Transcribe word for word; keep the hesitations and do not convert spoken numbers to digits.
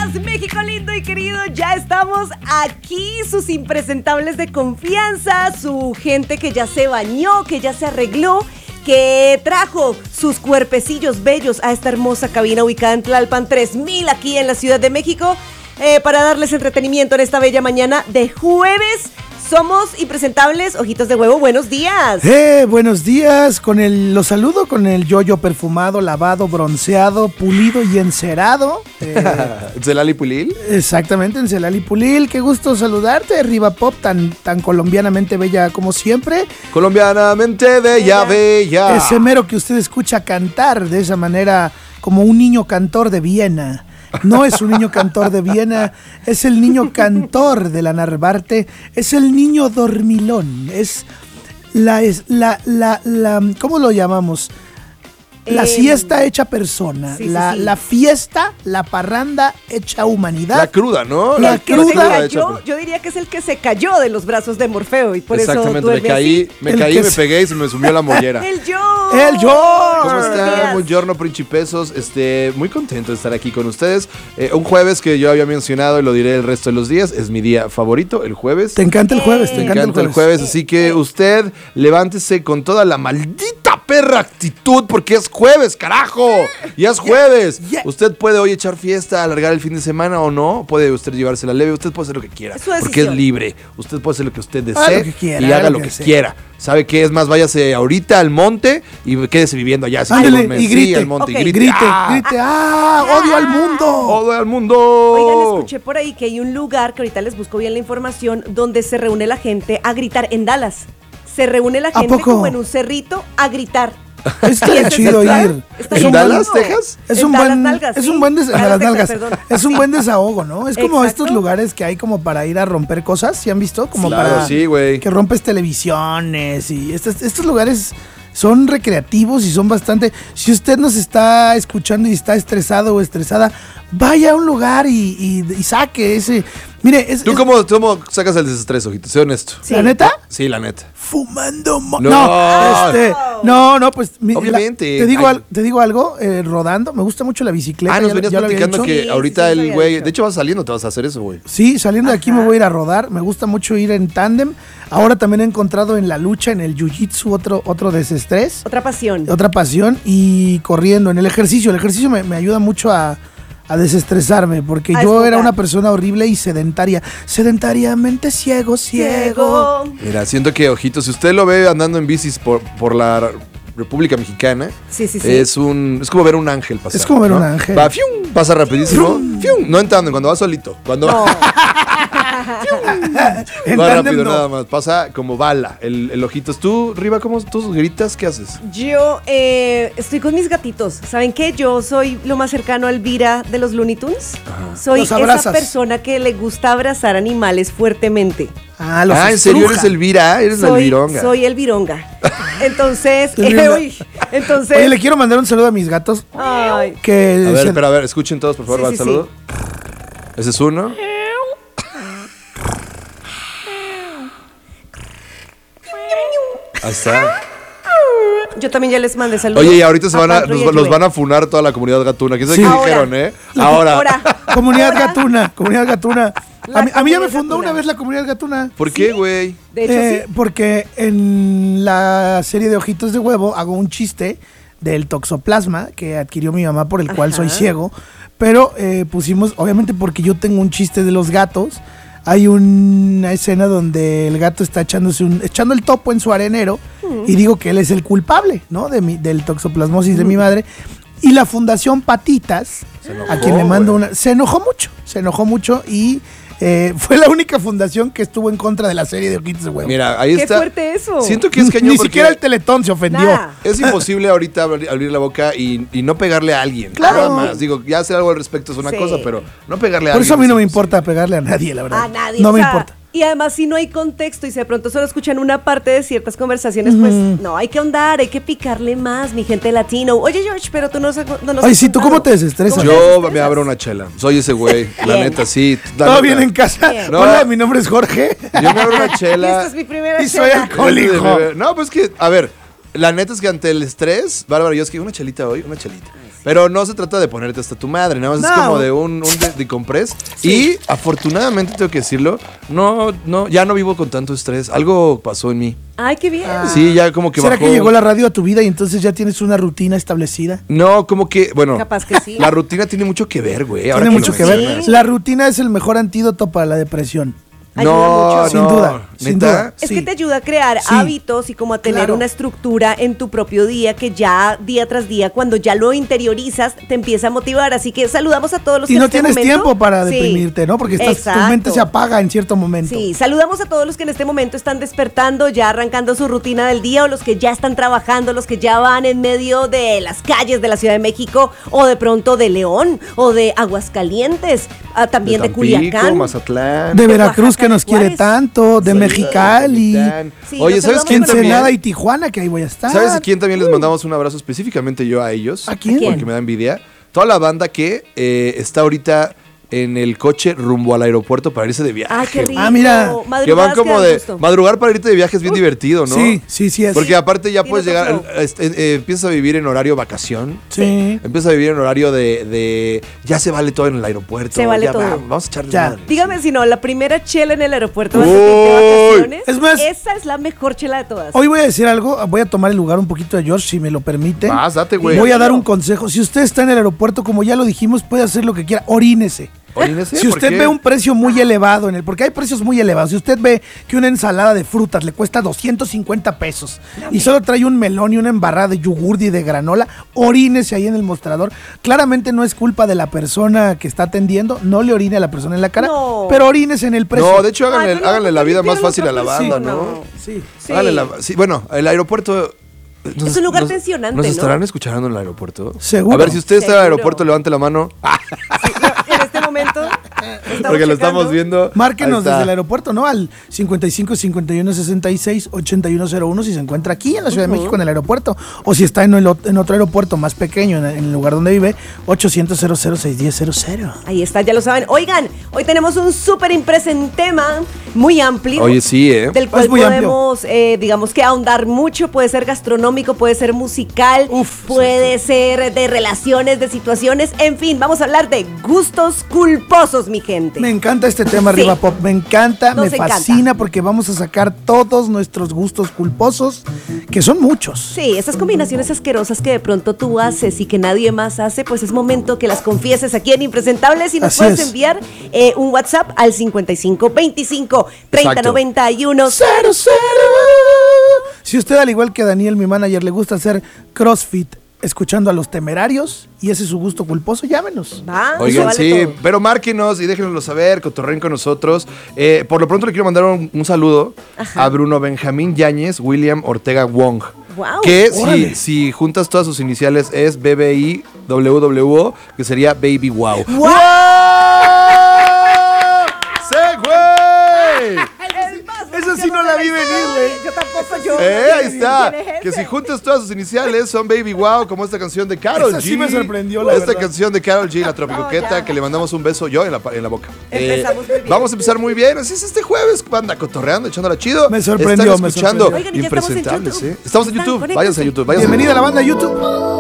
días, México lindo y querido. Ya estamos aquí, sus impresentables de confianza, su gente que ya se bañó, que ya se arregló, que trajo sus cuerpecillos bellos a esta hermosa cabina ubicada en Tlalpan tres mil aquí en la Ciudad de México, eh, para darles entretenimiento en esta bella mañana de jueves. Somos impresentables, ojitos de huevo, buenos días. Eh, buenos días, con el, los saludo con el yoyo perfumado, lavado, bronceado, pulido y encerado. Eh, ¿Encelali Pulil? Exactamente, Encelali Pulil, qué gusto saludarte, Riva Pop, tan, tan colombianamente bella como siempre. Colombianamente bella, bella. Ese mero que usted escucha cantar de esa manera como un niño cantor de Viena. No es un niño cantor de Viena, es el niño cantor de la Narvarte, es el niño dormilón, es la, es la, la, la, ¿cómo lo llamamos? La eh, siesta hecha persona, sí, la, sí, sí. la fiesta, la parranda hecha humanidad. La cruda, ¿no? La, la cruda. Cayó, yo diría que es el que se cayó de los brazos de Morfeo y por Exactamente, eso duerme me caí, así. me El caí, que me se... pegué y se me sumió la mollera. ¡El yo! ¡El yo! ¿Cómo están? Buongiorno, principesos. Este, muy contento de estar aquí con ustedes. Eh, un jueves que yo había mencionado y lo diré el resto de los días, es mi día favorito, el jueves. Te encanta el jueves, eh, te encanta, encanta el jueves. El jueves, así que usted levántese con toda la maldita perra actitud porque es jueves, carajo. Ya es jueves. Yeah, yeah. Usted puede hoy echar fiesta, alargar el fin de semana o no. Puede usted llevársela leve. Usted puede hacer lo que quiera. Es porque es libre. Usted puede hacer lo que usted desee que quiera, y haga lo que, que quiera. ¿Sabe qué? Es más, váyase ahorita al monte y quédese viviendo allá. Ándale, y grite. Sí, al monte, Okay. y grite. Grite, ¡Ah! grite. ¡Ah! ¡Odio al mundo! ¡Odio al mundo! Oigan, escuché por ahí que hay un lugar, que ahorita les busco bien la información, donde se reúne la gente a gritar en Dallas. Se reúne la gente como en un cerrito a gritar. Está chido ir. ¿En Dallas, Texas? Es un buen, es un buen des- Dallas, Texas, es un buen desahogo, ¿no? Es como Exacto. estos lugares que hay como para ir a romper cosas, ¿sí han visto? Como claro, para sí, güey. Que rompes televisiones y estos, estos lugares son recreativos y son bastante. Si usted nos está escuchando y está estresado o estresada, vaya a un lugar y, y, y saque ese. Mire, es, ¿Tú es, cómo, cómo sacas el desestrés, ojito? Sé honesto. ¿Sí? ¿La neta? Sí, la neta. Fumando mo- no. No, este, no, no, pues mi, obviamente. La, te, digo al, te digo algo, eh, rodando, me gusta mucho la bicicleta. Ah, nos ya, venías ya platicando que sí, ahorita sí, el güey, de hecho vas saliendo, te vas a hacer eso, güey. Sí, saliendo Ajá. de aquí me voy a ir a rodar, me gusta mucho ir en tándem. Ahora también he encontrado en la lucha, en el jiu-jitsu, otro, otro desestrés. Otra pasión. Otra pasión y corriendo, en el ejercicio. El ejercicio me, me ayuda mucho a... a desestresarme, porque a yo esfogar. Era una persona horrible y sedentaria, sedentariamente ciego, ciego. Mira, siento que, ojito, si usted lo ve andando en bicis por, por la República Mexicana, sí, sí, sí. es un es como ver un ángel pasar. Es como ver ¿no? un ángel. Va, fium, pasa rapidísimo, fium, no entrando, cuando va solito, cuando No. va rápido no. Nada más, pasa como bala, el, el ojitos. Tú, Riva, ¿cómo tú gritas? ¿Qué haces? Yo eh, estoy con mis gatitos. ¿Saben qué? Yo soy lo más cercano a Elvira de los Looney Tunes. Ajá. Soy esa persona que le gusta abrazar animales fuertemente. Ah, los ah ¿en serio eres Elvira? Eres soy, la Elvironga. Soy Elvironga. Entonces, eh, oye, entonces. Oye, le quiero mandar un saludo a mis gatos. Ay. Que a ver, se... espera, a ver, escuchen todos, por favor, sí, va el sí, saludo. Sí. Ese es uno. Ahí está. Yo también ya les mandé saludos. Oye, y ahorita se van a, los, los van a funar toda la comunidad gatuna. ¿Qué, sí. ¿Qué dijeron, eh? Ahora. Ahora. Comunidad Ahora. gatuna, comunidad gatuna. A mí, a mí ya me fundó gatuna. Una vez la comunidad gatuna. ¿Por qué, güey? De hecho, eh, sí. Porque en la serie de Ojitos de Huevo hago un chiste del toxoplasma que adquirió mi mamá, por el Ajá. cual soy ciego. Pero eh, pusimos, obviamente porque yo tengo un chiste de los gatos. Hay una escena donde el gato está echándose un, echando el topo en su arenero mm. y digo que él es el culpable, ¿no? De mi, del toxoplasmosis mm. de mi madre. Y la Fundación Patitas, enojó, a quien le mando una... Se enojó mucho, se enojó mucho y eh, fue la única fundación que estuvo en contra de la serie de Ojitos de Huevo. Mira, ahí Qué está. Qué fuerte eso. Siento que es cañón Ni porque siquiera el Teletón se ofendió. Nah. Es imposible ahorita abrir, abrir la boca y, y no pegarle a alguien. Claro. Nada más. Digo, ya hacer algo al respecto es una sí. cosa, pero no pegarle a Por alguien. Por eso a mí no me importa pegarle a nadie, la verdad. A nadie. No o me sea, importa. Y además, si no hay contexto y si de pronto solo escuchan una parte de ciertas conversaciones, mm. pues no, hay que ahondar, hay que picarle más, mi gente latino. Oye, George, pero tú no, no nos Ay, sí, ¿tú cómo te desestresas? ¿Cómo Yo te desestresas? Me abro una chela. Soy ese güey, la neta, sí. La ¿Todo neta. bien en casa? No. Hola, mi nombre es Jorge. Yo me abro una chela. Y esta es mi primera y chela. soy alcohólico. No, pues que, a ver, la neta es que ante el estrés, Bárbara, yo es que una chelita hoy, una chelita. Pero no se trata de ponerte hasta tu madre, nada más No. es como de un, un de- decompress. Y afortunadamente, tengo que decirlo, no, no, ya no vivo con tanto estrés. Algo pasó en mí. Ay, qué bien. Sí, ya como que ¿Será bajó. que llegó la radio a tu vida y entonces ya tienes una rutina establecida? No, como que, bueno, Capaz que sí. la rutina tiene mucho que ver, güey. ahora Tiene que mucho lo que ver. mencionas. La rutina es el mejor antídoto para la depresión. Ayuda No, mucho. no, Sin duda, sin ¿neta? duda. Es Sí. que te ayuda a crear Sí. hábitos y como a tener Claro. una estructura en tu propio día que ya día tras día, cuando ya lo interiorizas, te empieza a motivar. Así que saludamos a todos los Y que en no este tienes momento- tiempo para Sí. deprimirte, ¿no? Porque estás, tu Exacto. mente se apaga en cierto momento. Sí, saludamos a todos los que en este momento están despertando, ya arrancando su rutina del día, o los que ya están trabajando, los que ya van en medio de las calles de la Ciudad de México, o de pronto de León, o de Aguascalientes, ah, también de, Tampico, Culiacán. Mazatlán. De De Veracruz, Oaxaca, que nos de quiere Juárez. tanto, de Sí. Mexicali, Comitán. Sí, Oye, los ¿sabes saludamos quién con mucho Ensenada también? y Tijuana, que ahí voy a estar. ¿Sabes a quién también les mandamos un abrazo específicamente yo a ellos? ¿A quién? Porque me da envidia. Toda la banda que eh, está ahorita en el coche rumbo al aeropuerto para irse de viaje. Ay, qué rico. Ah, mira, Que van Madrugadas como dan de gusto. madrugar para irte de viaje es bien divertido, ¿no? Sí, sí, sí es. Porque aparte ya Tiene puedes otro llegar, flow. este, eh, empiezas a vivir en horario vacación. Sí. Empiezas a vivir en horario de, de ya se vale todo en el aeropuerto. Se vale ya todo. va, vamos a echarle Ya. madre. Dígame si no, la primera chela en el aeropuerto antes de irte Uy. de vacaciones, Es más- esa es la mejor chela de todas. Hoy voy a decir algo, voy a tomar el lugar un poquito de George, si me lo permite. Vas, date, güey. Voy a dar un consejo. Si usted está en el aeropuerto, como ya lo dijimos, puede hacer lo que quiera, orínese. Orínese, Si ¿por usted qué? ve un precio muy elevado en el, porque hay precios muy elevados, si usted ve que una ensalada de frutas le cuesta doscientos cincuenta pesos y solo trae un melón y una embarrada de yogur y de granola, orínese ahí en el mostrador. Claramente no es culpa de la persona que está atendiendo, no le orine a la persona en la cara, No. pero orínese en el precio. No, de hecho háganle, Ay, pero háganle la vida más limpiarlo fácil a la otra banda, persona. ¿no? Sí. Sí. Háganle la- sí, bueno, el aeropuerto... Es un lugar tensionante, ¿Nos ¿no? estarán escuchando en el aeropuerto? Seguro. A ver, si usted está en el Seguro. aeropuerto, levante la mano. Sí, no, en este momento estamos Porque lo estamos checando. viendo. Márquenos Ahí está. desde el aeropuerto, ¿no? Al cincuenta y cinco, cincuenta y uno, sesenta y seis, ochenta y uno cero uno si se encuentra aquí en la Ciudad de México en el aeropuerto. O si está en, el ot- en otro aeropuerto más pequeño, en, en el lugar donde vive, ochocientos, cero cero, seis uno cero cero. Ahí está, ya lo saben. Oigan, hoy tenemos un súper impresentema muy amplio. Oye, sí, ¿eh? Del cual Es muy amplio. podemos, eh, digamos que ahondar mucho. Puede ser gastronómico, puede ser musical, Uf, puede ser de relaciones, de situaciones. En fin, vamos a hablar de gustos culposos, mi gente. Me encanta este tema, Sí. Arriba Pop. Me encanta, Nos me encanta. fascina porque vamos a sacar todos nuestros gustos culposos, que son muchos. Sí, esas combinaciones asquerosas que de pronto tú haces y que nadie más hace, pues es momento que las confieses aquí en Impresentables y nos Así puedes es. enviar eh, un WhatsApp al cincuenta y cinco veinticinco treinta Exacto. noventa y uno. Cero, cero. Si usted, al igual que Daniel, mi manager, le gusta hacer CrossFit escuchando a los Temerarios y ese es su gusto culposo, llámenos. Va, se Oigan, vale sí, todo. pero márquenos y déjenoslo saber, cotorren con nosotros. Eh, por lo pronto le quiero mandar un, un saludo a Bruno Benjamín Yáñez, William Ortega Wong. Guau. Que si, Órale. si juntas todas sus iniciales es B B I W W O, que sería Baby Wow. ¡Wow! ¡Sí, güey! El más Esa sí búsquedo no la de vi venir, historia. güey. Yo tampoco, yo. Eh, ahí está. ¿Quién es Que ese? si juntas todas sus iniciales son Baby Wow, como esta canción de Karol Esa G. sí me sorprendió, la Esta verdad. canción de Karol G, la tropicoqueta, Oh, ya. que le mandamos un beso yo en la, pa- en la boca. Empezamos muy bien. Vamos a empezar muy bien. Así es este jueves, banda, cotorreando, echándola chido. Me sorprendió, Están me escuchando sorprendió. Oigan, y ya estamos en Impresentables, YouTube. ¿eh? Estamos en Están, YouTube. conéctense. Váyanse a YouTube. Váyanse a Bienvenida a la YouTube. banda YouTube.